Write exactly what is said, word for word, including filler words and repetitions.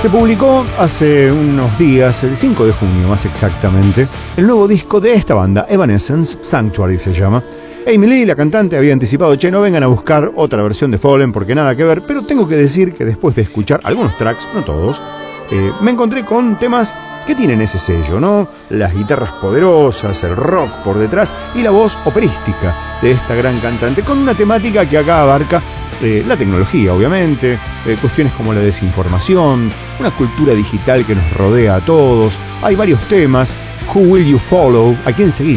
Se publicó hace unos días, el cinco de junio más exactamente, el nuevo disco de esta banda, Evanescence, Sanctuary se llama. Amy Lee, la cantante, había anticipado, che, no vengan a buscar otra versión de Fallen porque nada que ver, pero tengo que decir que después de escuchar algunos tracks, no todos, eh, me encontré con temas que tienen ese sello, ¿no? Las guitarras poderosas, el rock por detrás y la voz operística de esta gran cantante, con una temática que acá abarca eh, la tecnología, obviamente, eh, cuestiones como la desinformación, una cultura digital que nos rodea a todos. Hay varios temas: Who Will You Follow? ¿A quién seguís?